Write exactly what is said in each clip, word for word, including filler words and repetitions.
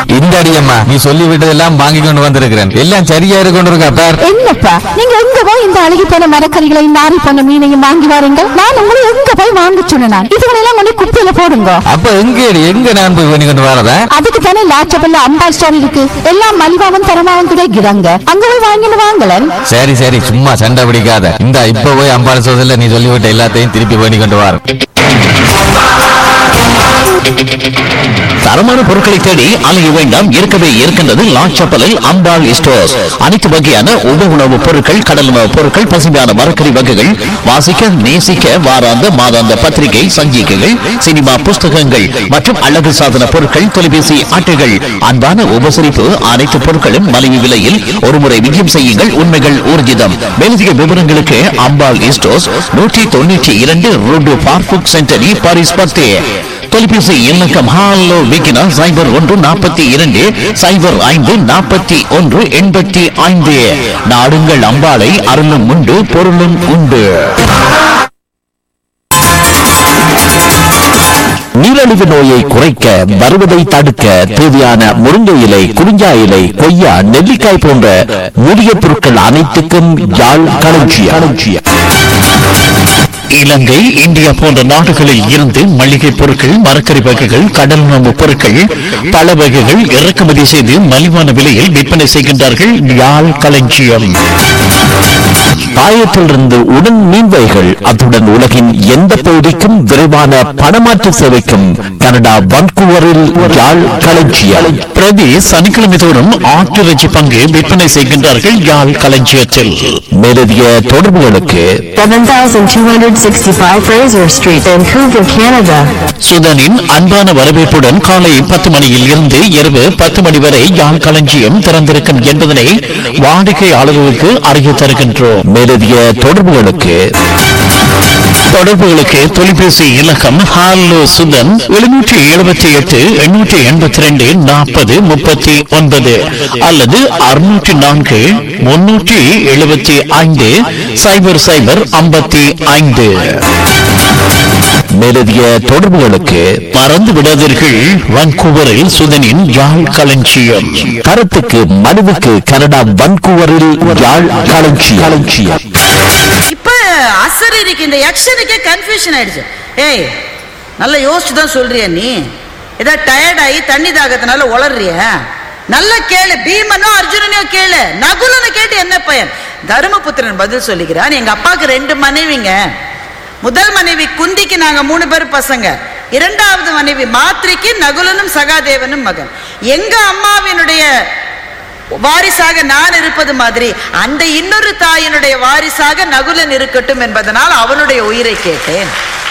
இந்த அடியம்மா நீ சொல்லி விட்டதெல்லாம் வாங்கி கொண்டு வந்திருக்கிறேன். எல்லாம் சரியா இருக்கொண்டிருக்கா பார். என்னப்பா நீங்க எங்க போய் இந்த அழுகி போன மரக்கறிகளை நாரி போன மீனையும் வாங்கி வாருங்கள். நான் உங்களை எங்க போய் வாங்க சொன்னேன். இதுகளெல்லாம் கொண்டு குப்பையில போடுங்க. அப்ப எங்க எங்க நான் போய் பண்ணி கொண்டு வரதா? அதுக்கு தானே லாச்சபல்ல அம்பா ஸ்டோர் இருக்கு. எல்லாம் மலிவாவும் தரமாவும் கிடைக்கிறாங்க. அங்க போய் வாங்கிட்டு வாங்கலன். சரி சரி சும்மா சண்டை பிடிக்காத. இந்த இப்ப போய் அம்பாள் சோதல நீ சொல்லிவிட்ட எல்லாத்தையும் திருப்பி பண்ணி கொண்டு வர. தரமான பொருட்களை தேடி அலைய வேண்டாம். இருக்கவே இருக்கின்றது லாச்சப்பலில் அம்பாள் ஸ்டோர்ஸ். அனைத்து வகையான உப உணவுப் பொருட்கள், கடல் உணவுப் பொருட்கள், பசுமையான மரக்கறி வகைகள், வாசிக்க நேசிக்க வாராந்த மாதாந்த பத்திரிகை சஞ்சிகைகள், சினிமா புஸ்தகங்கள் மற்றும் அழகு சாதன பொருட்கள், தொலைபேசி அட்டைகள், அன்பான உபசரிப்பு. அனைத்து பொருட்களும் மலிவு விலையில் ஒருமுறை விஜயம் செய்யுங்கள். உண்மைகள் ஊர்ஜிதம். மேலதிக விவரங்களுக்கு அம்பாள் ஸ்டோர்ஸ் நூற்றி தொண்ணூற்றி இரண்டு ரோடு பார்புக் சென்டரி பாரிஸ் பத்தே. தொலைபேசி இலக்கம் ஹாலோ விக்கினா சைபர் ஒன்று நாற்பத்தி இரண்டு சைபர் ஐந்து நாற்பத்தி ஒன்று எண்பத்தி ஐந்து. நாடுங்கள் அம்பாளை, அருளும் உண்டு பொருளும் உண்டு. நீரிழிவு நோயை குறைக்க, வருவதை தடுக்க தேவையான முருங்கை இலை, குறிஞ்சா இலை, கொய்யா, நெல்லிக்காய் போன்ற மூலிகை பொருட்கள் அனைத்துக்கும் யாழ் களஞ்சியம். இலங்கை, இந்தியா போன்ற நாடுகளில் இருந்து மளிகை பொருட்கள், மரக்கறி வகைகள், கடல் உணவு பொருட்கள், பல வகைகள் இறக்குமதி செய்து மலிவான விலையில் விற்பனை செய்கின்றார்கள். யாழ் களஞ்சியம். பாயத்திலிருந்து உடன் மீன்வைகள், அத்துடன் உலகின் எந்த பகுதிக்கும் விரைவான பணமாற்று சேவைக்கும் கனடா வன்கூவரில் யாழ் களஞ்சியம். பிரதி சனிக்கிழமை தோறும் ஆட்டிறைச்சி பங்கு விற்பனை செய்கின்றார்கள் யாழ் களஞ்சியத்தில். மேலதிக தொடர்புகளுக்கு Fraser Street, Vancouver, Canada. சுதனின் அன்பான வரவேற்புடன் காலை பத்து மணியில் இருந்து இரவு பத்து மணி வரை யாழ் களஞ்சியம் திறந்திருக்கும் என்பதனை வாடிக்கையாளர்களுக்கு அறிய தருகின்றோம். மேலதிக தொடர்புகளுக்கு தொடர்புகளுக்கு தொலைபேசி இலக்கம் ஹாலோ சுதன் எழுநூற்றி எழுபத்தி எட்டு எண்ணூற்றி எண்பத்தி ரெண்டு நாற்பது முப்பத்தி ஒன்பது அல்லது அறுநூற்றி நான்கு முன்னூற்றி எழுபத்தி ஐந்து சைபர் சைபர் ஐம்பத்தி ஐந்து. மேலதிக தொடர்புகளுக்கு மறந்து விடாதீர்கள், வான்கூவரில் சுதனின் யாழ் களஞ்சியம். கருத்துக்கு மனுவுக்கு கனடா வான்கூவரில் யாழ் களஞ்சியம். இப்ப அசரீரிக்கு இந்த ஆக்ஷனுக்கே கன்ஃபியூஷன் ஆயிடுச்சு. ஏய் நல்லா யோசிச்சு தான் சொல்றியா நீ? ஏதோ டயர்ட் ஆகி தண்ணி தாகத்தினால உளறிய? நல்ல கேளு, பீமனோ அர்ஜுனனையோ கேளு, நகுலனை கேட்டு என்ன பயன்? தருமபுத்திரன் பதில் சொல்லிக்கிறான். எங்க அப்பாவுக்கு ரெண்டு மனைவிங்க. முதல் மனைவி குந்திக்கு நாங்க மூணு பேர் பசங்க. இரண்டாவது மனைவி மாத்ரிக்கு நகுலனும் சகாதேவனும் மகன். எங்க அம்மாவினுடைய வாரிசாக நான் இருப்பது மாதிரி அந்த இன்னொரு தாயினுடைய வாரிசாக நகுலன் இருக்கட்டும் என்பதனால் அவனுடைய உயிரை கேட்டேன்.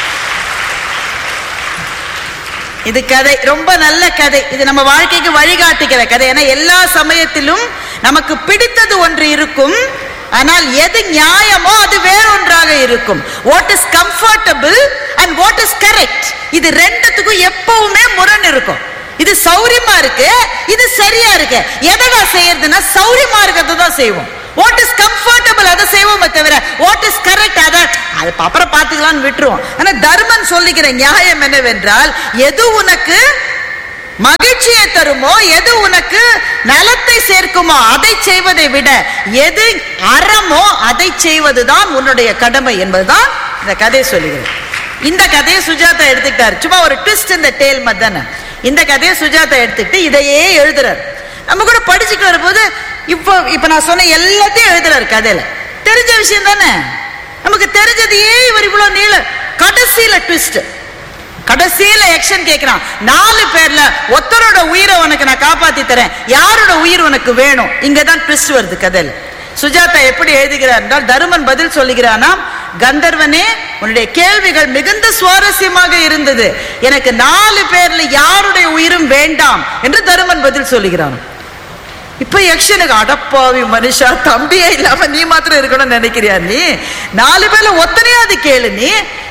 இது கதை, ரொம்ப நல்ல கதை. இது நம்ம வாழ்க்கைக்கு வழிகாட்டுகிற கதை. ஏன்னா எல்லா சமயத்திலும் நமக்கு பிடித்தது ஒன்று இருக்கும், ஆனால் எது நியாயமோ அது வேறொன்றாக இருக்கும். What is comfortable and what is correct, இது ரெண்டுத்துக்கும் எப்பவுமே முரண் இருக்கும். இது சௌரியமா இருக்கு, இது சரியா இருக்கு. எதா செய்யறதுன்னா சௌரியமா இருக்கிறது தான் செய்வோம். வாட் இஸ் கம்ஃபர்டபிள் அதை செய்வோமே தவிர வாட் இஸ் கரெக்ட் அதை அது அப்புறம் பார்த்துக்கலாம்னு விட்டுருவோம். ஆனா தர்மன் சொல்லிக்கிற நியாயம் என்னவென்றால், எது உனக்கு மகிழ்ச்சியை தருமோ, எது உனக்கு நலத்தை சேர்க்குமோ அதை செய்வதை விட எது அறமோ அதை செய்வதுதான் உன்னுடைய கடமை என்பதுதான் இந்த கதையை சொல்லுகிறது. இந்த கதையை சுஜாதா எடுத்துக்கிட்டாரு. சும்மா ஒரு ட்விஸ்ட் இந்த டேல் மத்தான இந்த கதையை சுஜாதா எடுத்துக்கிட்டு இதையே எழுதுறாரு. நம்ம கூட படிச்சுட்டு வரும்போது இப்போ இப்ப நான் சொன்ன எல்லாத்தையும் எழுதுறாரு. கதையில தெரிஞ்ச விஷயம் தானே, நமக்கு தெரிஞ்சதையே இவர் இவ்வளவு நீள கடைசியில ட்விஸ்ட், கடைசியில ஆக்ஷன் கேட்கிறான். நாலு பேர்ல ஒருத்தரோட உயிரை உனக்கு நான் காப்பாத்தி தரேன், யாரோட உயிர் உனக்கு வேணும்? இங்கதான் ட்விஸ்ட் வருது கதையில. சுஜாதா எப்படி எழுதுகிறார் என்றால், தருமன் பதில் சொல்லுகிறானாம், கந்தர்வனே உன்னுடைய கேள்விகள் மிகுந்த சுவாரஸ்யமாக இருந்தது, எனக்கு நாலு பேர்ல யாருடைய உயிரும் வேண்டாம் என்று தருமன் பதில் சொல்லுகிறான். இப்ப யக்ஷனுக்கு அடப்பாவி மனுஷா, தம்பியே இல்லாம நீ மாத்திரம் இருக்கணும்னு நினைக்கிறியா? நீ நாலு பேர்ல ஒத்தனையாவது கேளு, நீ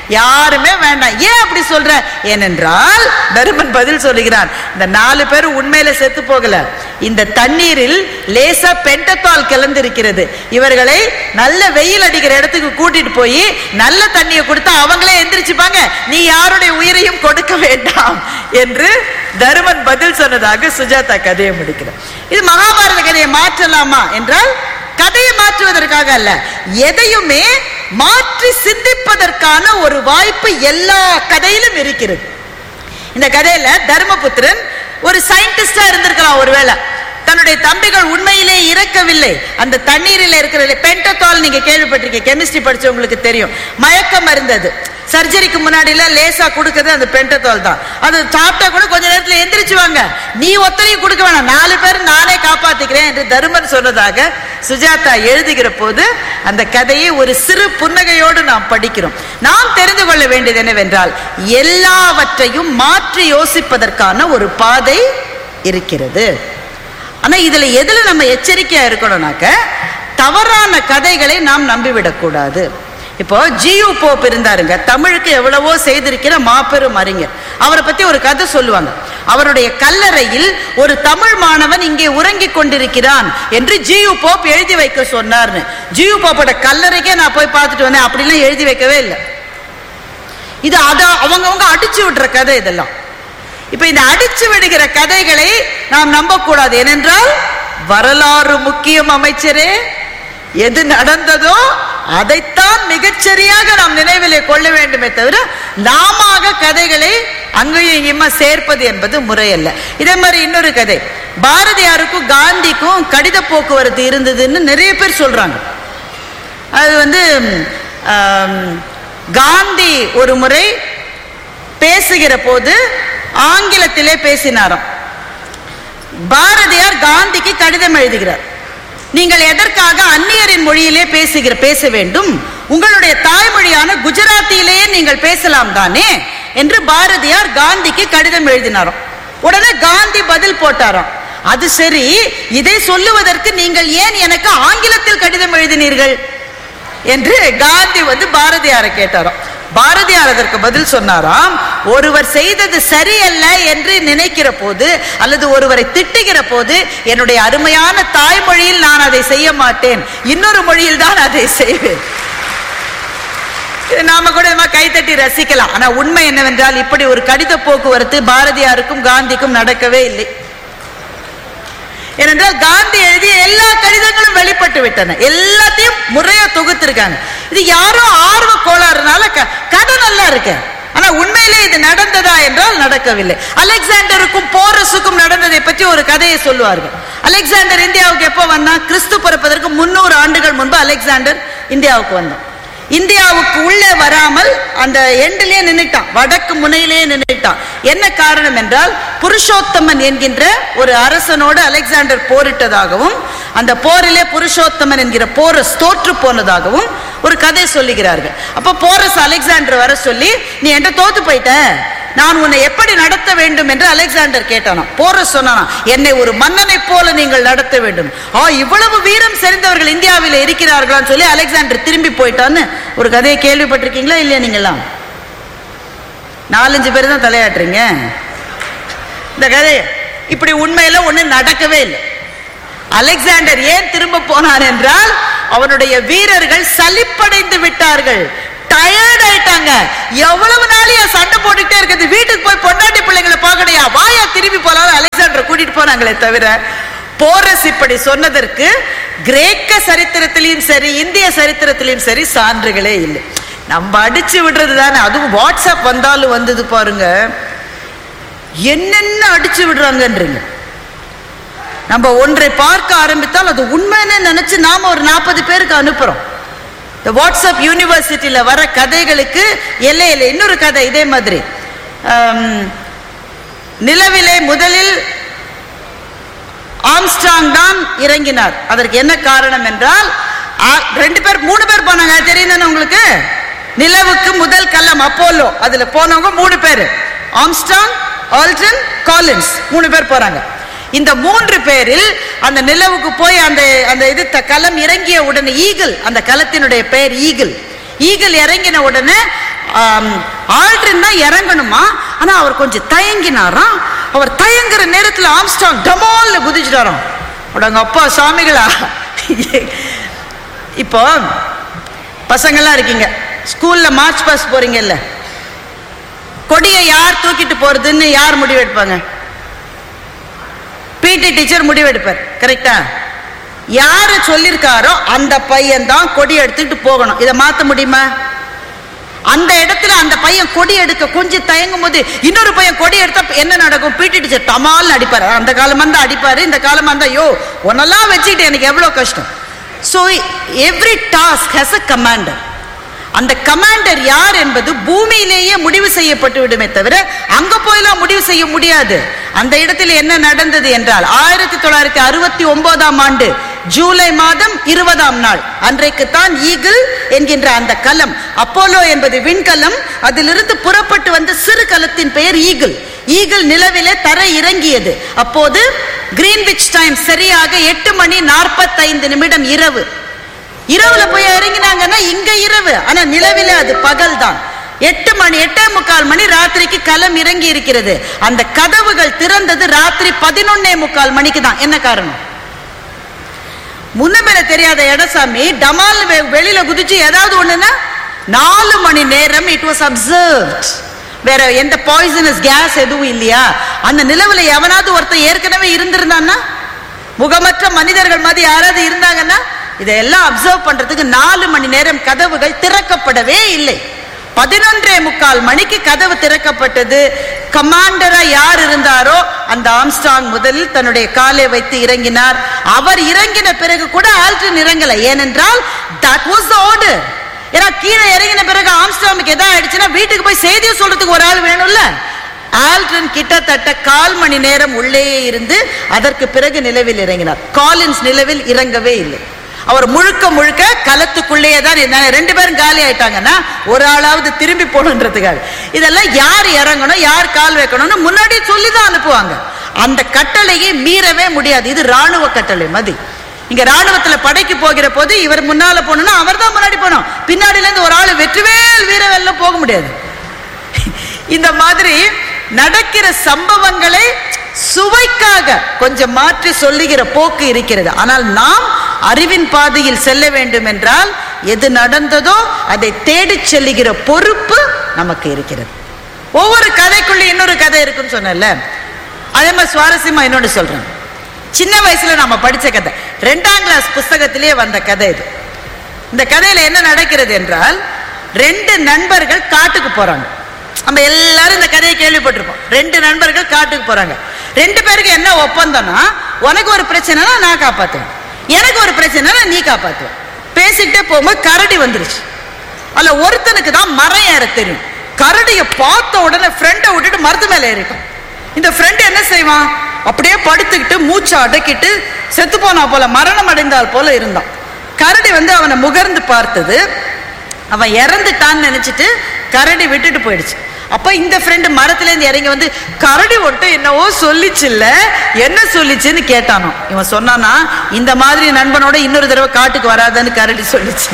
யாருமே வேண்டாம். ஏன் அப்படி சொல்ற? ஏனென்றால் தருமன் பதில் சொல்லுகிறான், இந்த நாலு பேரும் உண்மையில செத்து போகல, இந்த தண்ணீரில் லேசா பெண்டத்தால் கலந்து இருக்கிறது. இவர்களை நல்ல வெயில் அடிக்கிற இடத்துக்கு கூட்டிட்டு போய் நல்ல தண்ணியை கொடுத்தா அவங்களே எந்திரிச்சுப்பாங்க, நீ யாருடைய உயிரையும் கொடுக்க வேண்டாம் என்று தருமன் பதில் சொன்னதாக சுஜாதா கதையை முடிக்கிறார். இது மகாபாரத கதையை மாற்றலாமா என்றால் கதையை மாற்றுவதற்காக அல்ல, எதையுமே மாற்றி சிந்திப்பதற்கான ஒரு வாய்ப்பு எல்லா கதையிலும் இருக்கிறது. இந்த கதையில தர்மபுத்திரன் ஒரு சயின்டிஸ்டா இருந்திருக்கலாம். ஒருவேளை தன்னுடைய தம்பிகள் உண்மையிலே இறக்கவில்லை, அந்த தண்ணீரில் இருக்கிற பென்டத்தால் நீங்க கேள்விப்பட்டிருக்கீங்க, கெமிஸ்ட்ரி படிச்சவங்களுக்கு தெரியும், மயக்க மருந்தது. சர்ஜரிக்கு முன்னாடி எல்லாம் லேசா கொடுக்கிறது அந்த பென்டத்தால் தான். அது சாப்பிட்டா கூட கொஞ்ச நேரத்தில் எந்திரிச்சுவாங்க, நீ ஒத்தனையும் கொடுக்க வேணாம், நாலு பேர் நானே காப்பாத்திக்கிறேன் என்று தருமன் சொன்னதாக சுஜாதா எழுதுகிற போது அந்த கதையை ஒரு சிறு புன்னகையோடு நாம் படிக்கிறோம். நாம் தெரிந்து கொள்ள வேண்டியது என்னவென்றால் எல்லாவற்றையும் மாற்றி யோசிப்பதற்கான ஒரு பாதை இருக்கிறது. ஆனா இதுல எதுல நம்ம எச்சரிக்கையா இருக்கணும்னாக்க தவறான கதைகளை நாம் நம்பிவிடக் கூடாது. இப்போ ஜியு போப் இருந்தாருங்க, தமிழுக்கு எவ்வளவோ செய்திருக்கிற மாபெரும் அறிஞர். அவரை பத்தி ஒரு கதை சொல்லுவாங்க. அவருடைய கல்லறையில் ஒரு தமிழ் மாணவன் இங்கே உறங்கிக் கொண்டிருக்கிறான் என்று ஜியு போப் எழுதி வைக்க சொன்னார்னு. ஜியு போப்போட கல்லறைக்கே நான் போய் பார்த்துட்டு வந்தேன், அப்படிலாம் எழுதி வைக்கவே இல்லை. இது அதான் அவங்கவுங்க அடிச்சு விடுற கதை இதெல்லாம். இப்ப இந்த அடிச்சு விடுகிற கதைகளை நாம் நம்பக்கூடாது. ஏனென்றால் வரலாறு முக்கியம் அமைச்சரே, எது நடந்ததோ அதைத்தான் மிகச்சரியாக நாம் நினைவிலே கொள்ள வேண்டுமே தவிர நாம கதைகளை அங்கேயும் இங்கேயுமா சேர்ப்பது என்பது முறையல்ல. இதே மாதிரி இன்னொரு கதை, பாரதியாருக்கும் காந்திக்கும் கடித போக்குவரத்து இருந்ததுன்னு நிறைய பேர் சொல்றாங்க. அது வந்து காந்தி ஒரு முறை பேசுகிற போது ஆங்கிலத்திலே பேசினாராம். பாரதியார் காந்திக்கு கடிதம் எழுதுகிறார், நீங்கள் எதற்காக அந்நியரின் மொழியிலே பேசுகிற பேச வேண்டும், உங்களுடைய தாய்மொழியான குஜராத்தியிலேயே நீங்கள் பேசலாம் தானே என்று பாரதியார் காந்திக்கு கடிதம் எழுதினாராம். உடனே காந்தி பதில் போட்டாராம், அது சரி, இதை சொல்லுவதற்கு நீங்கள் ஏன் எனக்கு ஆங்கிலத்தில் கடிதம் எழுதினீர்கள் என்று காந்தி வந்து பாரதியாரை கேட்டாராம். பாரதியார் அதற்கு பதில் சொன்னாராம், ஒருவர் செய்தது சரியல்ல என்று நினைக்கிற போது அல்லது ஒருவரை திட்டுகிற போது என்னுடைய அருமையான தாய்மொழியில் நான் அதை செய்ய மாட்டேன், இன்னொரு மொழியில் தான் அதை செய்வேன். நாம கூட கைத்தட்டி ரசிக்கலாம். ஆனா உண்மை என்னவென்றால் இப்படி ஒரு கடித போக்குவரத்து பாரதியாருக்கும் காந்திக்கும் நடக்கவே இல்லை. ஏனென்றால் காந்தி எழுதிய எல்லா கடிதங்களும் வெளிப்பட்டு விட்டன, எல்லாத்தையும் முறையா தொகுத்திருக்காங்க. இது யாரோ ஆர்வ கோளாறுனால கதை நல்லா இருக்கு, ஆனா உண்மையிலே இது நடந்ததா என்றால் நடக்கவில்லை. அலெக்சாண்டருக்கும் போரஸுக்கும் நடந்ததை பற்றி ஒரு கதையை சொல்லுவார்கள். அலெக்சாண்டர் இந்தியாவுக்கு எப்போ வந்தா, கிறிஸ்து பிறப்பதற்கு முன்னூறு ஆண்டுகள் முன்பு அலெக்சாண்டர் இந்தியாவுக்கு வந்தான். இந்தியாவுக்கு உள்ளே வராமல் அந்த எண்டிலே நின்றுட்டான், வடக்கு முனையிலே நின்றுட்டான். என்ன காரணம் என்றால் புருஷோத்தமன் என்கின்ற ஒரு அரசனோடு அலெக்சாண்டர் போரிட்டதாகவும் அந்த போரிலே புருஷோத்தமன் என்கிற போரஸ் தோற்று போனதாகவும் ஒரு கதை சொல்லுகிறார்கள். அப்ப போரஸ் அலெக்சாண்டர் வர சொல்லி, நீ என்கிட்ட தோத்து போயிட்ட, நான் உன்னை எப்படி நடத்த வேண்டும் என்று அலெக்சாண்டர் கேட்டானா. போரஸ் சொன்னானா, என்னை ஒரு மன்னனை போல நீங்கள் நடத்த வேண்டும். ஆ, இவ்வளவு வீரம் செறிந்தவர்கள் இந்தியாவில் இருக்கிறார்களான்னு சொல்லி அலெக்சாண்டர் திரும்பி போயிட்டான்னு ஒரு கதையை கேள்விப்பட்டிருக்கீங்களா இல்லையா? நீங்களாம் நாலஞ்சு பேர் தான் தலையாட்டுறீங்க இந்த கதையை. இப்படி உண்மையில ஒண்ணு நடக்கவே இல்லை. அலெக்சாண்டர் ஏன் திரும்ப போனான் என்றால் அவனுடைய வீரர்கள் சலிப்படைந்து விட்டார்கள், டயர்ட் ஆயிட்டாங்க. எவ்வளவு நாளையா சண்டை போட்டுட்டே இருக்குது, வீட்டுக்கு போய் பொண்டாட்டி பிள்ளைங்களை பார்க்கணையா, வாயா திரும்பி போலாம் அலெக்சாண்டர் கூட்டிட்டு போனாங்களே தவிர போரஸ் இப்படி சொன்னதற்கு கிரேக்க சரித்திரத்திலையும் சரி இந்திய சரித்திரத்திலையும் சரி சான்றுகளே இல்லை. நம்ம அடிச்சு விடுறது தானே. அதுவும் வாட்ஸ்அப் வந்தாலும் வந்தது பாருங்க, என்னென்ன அடிச்சு விடுறாங்கன்றீங்க. நம்ம ஒன்றை பார்க்க ஆரம்பித்தால் அது உண்மைன்னு நினைச்சு நாம ஒரு நாற்பது பேருக்கு அனுப்புறோம். இந்த வாட்ஸ்அப் யூனிவர்சிட்டியில வர கதைகளுக்கு எல்லை இல்லை. இன்னொரு கதை இதே மாதிரி, நிலவிலே முதலில் ஆம்ஸ்ட்ராங் தான் இறங்கினார். அதற்கு என்ன காரணம் என்றால் ரெண்டு பேர் மூணு பேர் போனாங்க, தெரியும் உங்களுக்கு. நிலவுக்கு முதல் கல்லம் அப்போலோ, அதுல போனவங்க மூணு பேர், ஆம்ஸ்ட்ராங், ஆல்ட்ரின், காலின்ஸ், மூணு பேர் போறாங்க. இந்த மூன்று பேரில் அந்த நிலவுக்கு போய் அந்த அந்த இது கலம் இறங்கிய உடனே ஈகிள், அந்த கலத்தினுடைய பெயர் ஈகிள். ஈகிள் இறங்கின உடனே ஆல்ட்ரின் தான் இறங்கணுமா, ஆனா அவர் கொஞ்சம் தயங்கினாராம். அவர் தயங்குற நேரத்தில் ஆம்ஸ்ட்ராங் டமால்ல குதிச்சுட்டாராம். உடங்க அப்பா சாமிகளா. இப்போ பசங்கள்லாம் இருக்கீங்க, ஸ்கூல்ல மார்ச் பாஸ் போறீங்கல்ல, கொடியை யார் தூக்கிட்டு போறதுன்னு யார் முடிவெடுப்பாங்க? பிடி டீச்சர் முடிவெடுப்பார். கரெக்டா? யாரு சொல்லிருக்காரோ அந்த பையன் தான் கொடி எடுத்துட்டு போகணும். இதை மாத்த முடியுமா? அந்த இடத்துல அந்த பையன் கொடி எடுக்க கொஞ்சம் தயங்கும் போது இன்னொரு பையன் கொடி எடுத்தா என்ன நடக்கும்? பிடி டீச்சர் டமால் அடிப்பாரு. அந்த காலமா தான் அடிப்பாரு, இந்த காலமா தான் யோ ஒன்னெல்லாம் வச்சுக்கிட்டு எனக்கு எவ்வளவு கஷ்டம். So every task has a commander. அந்த கமாண்டர் யார் என்பது பூமியிலேயே முடிவு செய்யப்பட்டு விடுமே தவிர அங்க போயெல்லாம் முடிவு செய்ய முடியாது. அந்த இடத்தில் என்ன நடந்தது என்றால் ஆயிரத்தி தொள்ளாயிரத்தி அறுபத்தி ஒன்பதாம் ஆண்டு ஜூலை மாதம் இருபதாம் நாள் அன்றைக்கு தான் ஈகிள் என்கின்ற அந்த கலம், அப்போலோ என்பது விண்கலம், அதிலிருந்து புறப்பட்டு வந்த சிறு கலத்தின் பெயர் ஈகிள். ஈகிள் நிலவிலே தரை இறங்கியது. அப்போது கிரீன்விச் டைம் சரியாக எட்டு மணி நாற்பத்தைந்து நிமிடம் இரவு. இரவுல போய் இறங்கினாங்கன்னா இங்க இரவு, ஆனா நிலவில அது பகல் தான். எட்டு மணி எட்டே முக்கால் மணி ராத்திரிக்கு கலம் இறங்கி இருக்கிறது. அந்த கதவுகள் திறந்தது ராத்திரி பதினொன்னே முக்கால் மணிக்கு தான். என்ன காரணம்? முன்னமேல தெரியாத இடசாமி டமால் வெளியில குதிச்சு ஏதாவது ஒண்ணுன்னா நாலு மணி நேரம் இட் வாஸ் அப்சர்வ்ட். வேற எந்த பாய்சனஸ் கேஸ் எதுவும் இல்லையா? அந்த நிலவுல எவனாவது ஒருத்தர் ஏற்கனவே இருந்திருந்தான்னா, முகமற்ற மனிதர்கள் மாதிரி யாராவது இருந்தாங்கன்னா, இதெல்லாம் அப்சர்வ் பண்றதுக்கு நாலு மணி நேரம் கதவுகள் திறக்கப்படவே இல்லை. பதினொன்றே முக்கால் மணிக்கு கதவு திறக்கப்பட்டது. கமாண்டரா யார் இருந்தாரோ அந்த ஆம்ஸ்ட்ராங் முதலில் தன்னுடைய காலை வைத்து இறங்கினார். அவர் இறங்கின பிறகு கூட ஆல்ட்ரின் இறங்கல. ஏனென்றால் that was the order. ஏன்னா கீழே இறங்கின பிறகு ஆம்ஸ்ட்ராங்குக்கு எதாவது ஆயிடுச்சுன்னா வீட்டுக்கு போய் செய்தியை சொல்றதுக்கு ஒரு ஆள் வேணும்ல. ஆல்ட்ரின் கிட்டத்தட்ட கால் மணி நேரம் உள்ளேயே இருந்து அதற்கு பிறகு நிலவில் இறங்கினார். காலின்ஸ் நிலவில் இறங்கவே இல்லை. அவர் முழுக்க முழுக்க களத்துக்குள்ளேயே தான் இருந்தாங்க. ரெண்டு பேரும் காலி ஆயிட்டாங்கன்னா ஒரு ஆளாவது திரும்பி போகணுன்றதுக்காக. இதெல்லாம் யார் இறங்கணும் யார் கால் வைக்கணும்னு முன்னாடி சொல்லிதான் அனுப்புவாங்க. அந்த கட்டளையை மீறவே முடியாது. இது ராணுவ கட்டளை மாதிரி. இங்க ராணுவத்துல படைக்கு போகிற போது இவர் முன்னால போகணும்னா அவர் தான் முன்னாடி போகணும். பின்னாடில இருந்து ஒரு ஆளு வெற்றிவேல் வீரவேல்ல போக முடியாது. இந்த மாதிரி நடக்கிற சம்பவங்களை சுவைக்காக கொஞ்சம் மாற்றி சொல்லுகிற போக்கு இருக்கிறது. ஆனால் நாம் அறிவின் பாதையில் செல்ல வேண்டும் என்றால் எது நடந்ததோ அதை தேடி செல்லுகிற பொறுப்பு நமக்கு இருக்கிறது. ஒவ்வொரு கதைக்குள்ள இன்னொரு கதை இருக்குன்னு சொன்னல, அதே மாதிரி சுவாரஸ்யமா இன்னொன்று சொல்றேன். சின்ன வயசுல நம்ம படிச்ச கதை, ரெண்டாம் கிளாஸ் புஸ்தகத்திலேயே வந்த கதை இது. இந்த கதையில என்ன நடக்கிறது என்றால், ரெண்டு நண்பர்கள் காட்டுக்கு போறாங்க. நம்ம எல்லாரும் இந்த கதையை கேள்விப்பட்டிருப்போம். ரெண்டு நண்பர்கள் காட்டுக்கு போறாங்க. ரெண்டு பேருக்கு என்ன ஒப்பந்தம்னா, உனக்கு ஒரு பிரச்சனைனா நான் காப்பாத்துவேன், எனக்கு ஒரு பிரச்சனைனா நீ காப்பாத்துவேன். பேசிக்கிட்டே போகும்போது கரடி வந்துருச்சு. அல்ல ஒருத்தனுக்கு தான் மரம் ஏற தெரியும். கரடிய பார்த்த உடனே ஃப்ரெண்டை விட்டுட்டு மரத்து மேல ஏறிட்டான். இந்த ஃப்ரெண்ட் என்ன செய்வான்? அப்படியே படுத்துக்கிட்டு மூச்சை அடக்கிட்டு செத்து போனா போல, மரணம் அடைந்தால் போல இருந்தான். கரடி வந்து அவனை முகர்ந்து பார்த்தது. அவன் இறந்துட்டான்னு நினைச்சிட்டு கரடி விட்டுட்டு போயிடுச்சு. அப்ப இந்த ஃப்ரெண்டு மரத்துல இருந்து இறங்கி வந்து கரடி ஒட்டு என்னவோ சொல்லிச்சு இல்ல, என்ன சொல்லிச்சுன்னு கேட்டானோ. இவன் சொன்னானா, இந்த மாதிரி நண்பனோட இன்னொரு தடவை காட்டுக்கு வராதன்னு கரடி சொல்லிச்சு.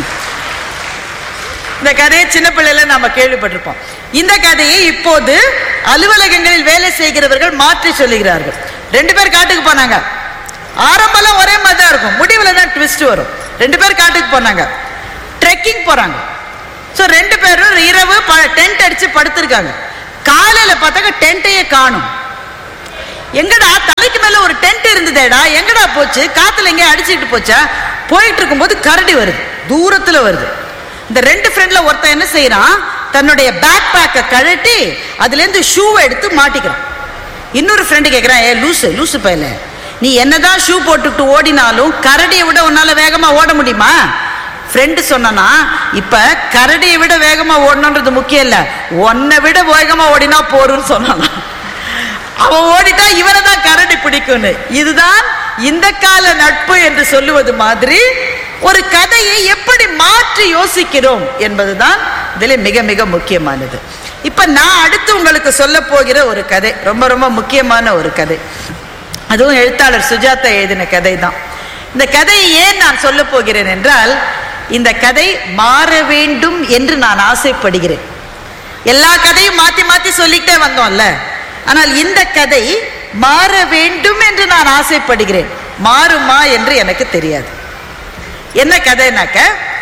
இந்த கதையை சின்ன பிள்ளைல நாம கேள்விப்பட்டிருப்போம். இந்த கதையை இப்போது அலுவலகங்களில் வேலை செய்கிறவர்கள் மாற்றி சொல்லுகிறார்கள். ரெண்டு பேர் காட்டுக்கு போனாங்க. ஆரம்பம் ஒரே மாதிரி தான் இருக்கும், முடிவுல தான் ட்விஸ்ட் வரும். ரெண்டு பேர் காட்டுக்கு போனாங்க, ட்ரெக்கிங் போறாங்க. சோ ரெண்டு பேரும் இரவு டென்ட் அடிச்சு படுத்திருக்காங்க. காலையில பார்த்தாக்க டென்ட்டையே காணும். எங்கடா தலைக்கு மேல ஒரு டென்ட் இருந்ததேடா, எங்கடா போச்சு? காத்துல எங்க அடிச்சுட்டு போச்சா? போயிட்டு இருக்கும் போது கரடி வருது, தூரத்துல வருது. இந்த ரெண்டு ஃப்ரெண்ட்ல ஒருத்தன் என்ன செய்யறான், தன்னுடைய பேக் பேக்கை கழட்டி அதுல இருந்து ஷூவை எடுத்து மாட்டிக்கிறான். இன்னொரு ஃப்ரெண்டு கேட்கிறான், ஏ லூசு லூசு பையல, நீ என்னதான் ஷூ போட்டுட்டு ஓடினாலும் கரடியை விட உன்னால வேகமா ஓட முடியுமா? ஃப்ரெண்டு சொன்னா, இப்ப கரடியை விட வேகமா ஓடணுன்றது முக்கியம் இல்ல, உன்னை விட வேகமா ஓடினா போருன்னு சொன்னான். அவன் ஓடிட்டா இவனை தான் கரடி பிடிக்கும்னு. இதுதான் இந்த கால நட்பு என்று சொல்லுவது மாதிரி ஒரு கதையை எப்படி மாற்றி யோசிக்கிறோம் என்பதுதான் இதுல மிக மிக முக்கியமானது. இப்ப நான் அடுத்து உங்களுக்கு சொல்ல போகிற ஒரு கதை ரொம்ப ரொம்ப முக்கியமான ஒரு கதை. அதுவும் எழுத்தாளர் சுஜாதா எழுதின கதை தான். இந்த கதையை ஏன் நான் சொல்ல போகிறேன் என்றால், இந்த கதை மாற வேண்டும் என்று நான் ஆசைப்படுகிறேன். எல்லா கதையும் மாத்தி மாத்தி சொல்லிக்கிட்டே வந்தோம்ல. ஆனால் இந்த கதை மாற வேண்டும் என்று நான் ஆசைப்படுகிறேன். மாறுமா என்று எனக்கு தெரியாது. என்ன கதைனாக்க,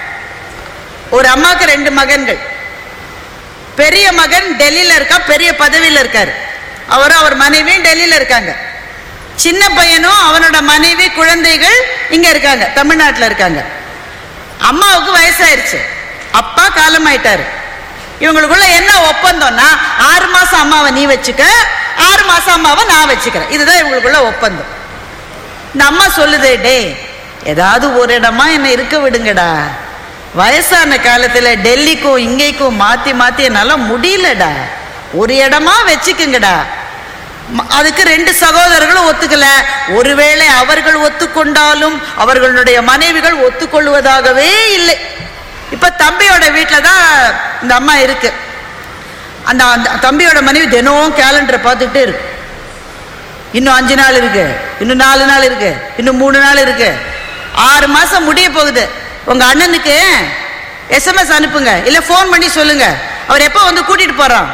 ஒரு அம்மாக்கு ரெண்டு மகன்கள். பெரிய மகன் டெல்லியில இருக்கா, பெரிய பதவியில் இருக்காரு. அவரும் அவர் மனைவியும் டெல்லியில இருக்காங்க. சின்ன பையனும் அவனோட மனைவி குழந்தைகள் இங்க இருக்காங்க, தமிழ்நாட்டில் இருக்காங்க. அம்மாவுக்கு வயசாயிருச்சு, அப்பா காலமாயிட்டாரு. இவங்களுக்குள்ள என்ன ஒப்பந்தம்னா, ஆறு மாசம் அம்மாவை நீ வச்சுக்க, ஆறு மாசம் அம்மாவை நான் வச்சுக்கிறேன். இதுதான் இவங்களுக்குள்ள ஒப்பந்தம். இந்த அம்மா சொல்லுதே, டே ஏதாவது ஒரு இடமா என்ன இருக்க விடுங்கடா, வயசான காலத்துல டெல்லிக்கும் இங்கேக்கும் மாத்தி மாத்தி என்னால முடியலடா, ஒரு இடமா வச்சுக்குங்கடா. அதுக்கு ரெண்டு சகோதரர்களும் ஒத்துக்கல. ஒருவேளை அவர்கள் ஒத்துக்கொண்டாலும் அவர்களுடைய மனைவிகள் ஒத்துக்கொள்வதாகவே இல்லை. இப்ப தம்பியோட வீட்டுல தான் இந்த அம்மா இருக்கு. அந்த தம்பியோட மனைவி தினம் கேலண்டரை பார்த்துக்கிட்டே இருக்கு. இன்னும் அஞ்சு நாள் இருக்கு, இன்னும் நாலு நாள் இருக்கு, இன்னும் மூணு நாள் இருக்கு, ஆறு மாசம் முடிய போகுது. உங்க அண்ணனுக்கு எஸ்எம்எஸ் அனுப்புங்க, இல்ல போன் பண்ணி சொல்லுங்க, அவர் எப்போ வந்து கூட்டிட்டு போறான்.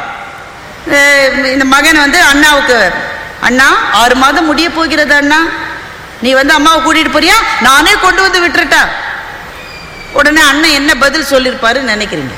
இந்த மகன் வந்து அண்ணாவுக்கு, அண்ணா ஆறு மாதம் முடிய போகிறது அண்ணா, நீ வந்து அம்மாவை கூட்டிட்டு போறியா, நானே கொண்டு வந்து விட்டுட்டா. உடனே அண்ணன் என்ன பதில் சொல்லிருப்பாரு நினைக்கிறீங்க?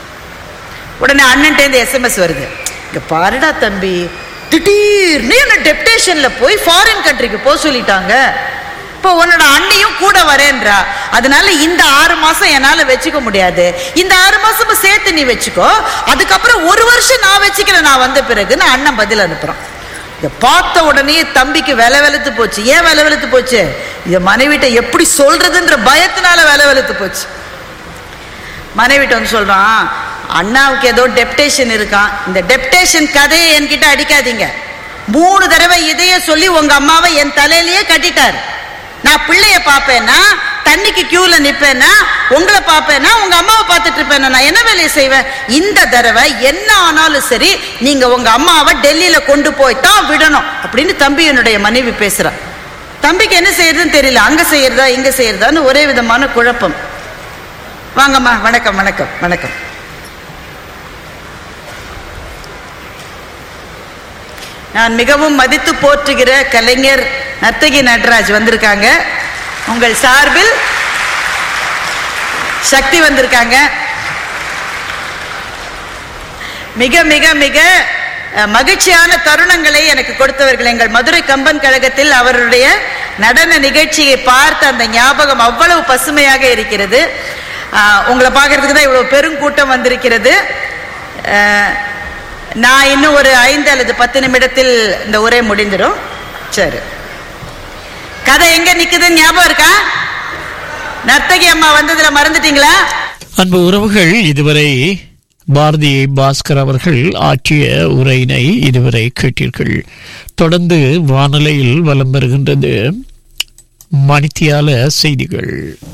உடனே அண்ணன்ட்டேந்து எஸ்எம்எஸ் வருது, இங்க பாருடா தம்பி, திடீர்னு என்ன டெப்டேஷன்ல போய் ஃபாரின் கண்ட்ரிக்கு போக சொல்லிட்டாங்க, இப்போ உன்னோட அண்ணியும் கூட வரேன்றா, அதனால இந்த ஆறு மாசம் என்னால வச்சுக்க முடியாது, இந்த ஆறு மாசமும் சேர்த்து நீ வச்சுக்கோ, அதுக்கப்புறம் ஒரு வருஷம் நான் வச்சுக்கிறேன் நான் வந்த பிறகு நான் அண்ணன் பதில் அனுப்புறான். இதை பார்த்த உடனே தம்பிக்கு விலை வெளுத்து போச்சு. ஏன் விலை வெளுத்து போச்சு? இதை மனைவிட்ட எப்படி சொல்றதுன்ற பயத்தினால விலை வெளுத்து போச்சு. மனைவிட்ட வந்து சொல்றான், அண்ணாவுக்கு ஏதோ டெப்டேஷன் இருக்கான், இந்த டெப்டேஷன் கதையை என்கிட்ட அடிக்காதீங்க, மூணு தடவை இதையே சொல்லி உங்க அம்மாவை என் தலையிலேயே கட்டிட்டாரு. நான் பிள்ளைய பாப்பேன்னா, தண்ணிக்கு கியூல நிப்பேன்னா, உங்களை பாப்பேன்னா, உங்க அம்மாவை பார்த்துட்டு இருப்பேன்னா, நான் என்ன வேலையை செய்வேன்? இந்த தடவை என்ன ஆனாலும் சரி, நீங்க உங்க அம்மாவை டெல்லியில கொண்டு போய் தான் விடணும் அப்படின்னு தம்பி என்னுடைய மனைவி பேசுறா. தம்பிக்கு என்ன செய்யறதுன்னு தெரியல, அங்க செய்யறதா இங்க செய்யறதான்னு ஒரே விதமான குழப்பம். வாங்கம்மா, வணக்கம் வணக்கம் வணக்கம். நான் மிகவும் மதித்து போற்றுகிற கலைஞர் நர்த்தகி நடராஜ் வந்திருக்காங்க. உங்கள் சார்பில் சக்தி வந்திருக்காங்க. மிக மிக மிக மகிழ்ச்சியான தருணங்களை எனக்கு கொடுத்தவர்கள். எங்கள் மதுரை கம்பன் கழகத்தில் அவருடைய நடன நிகழ்ச்சியை பார்த்த அந்த ஞாபகம் அவ்வளவு பசுமையாக இருக்கிறது. உங்களை பார்க்கறதுக்கு தான் இவ்வளவு பெருங்கூட்டம் வந்திருக்கிறது. நான் இன்னும் ஒரு ஐந்து அல்லது பத்து நிமிடத்தில் இந்த உரை முடிந்துடும். சரி, கதை எங்க நிக்குதுன்னு ஞாபகம் இருக்கா? நர்த்தகி அம்மா வந்ததுல மறந்துட்டீங்களா? அன்பு உறவுகள், இதுவரை பாரதி பாஸ்கர் அவர்கள் ஆற்றிய உரையினை இதுவரை கேட்டீர்கள். தொடர்ந்து வானொலியில் வலம் வருகின்றது மணித்தியால செய்திகள்.